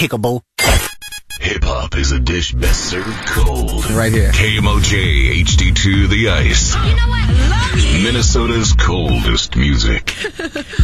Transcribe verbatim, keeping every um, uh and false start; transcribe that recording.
kickable. Hip hop is a dish best served cold. Right here. K M O J H D two The Ice. You know what? I love you. Minnesota's coldest music.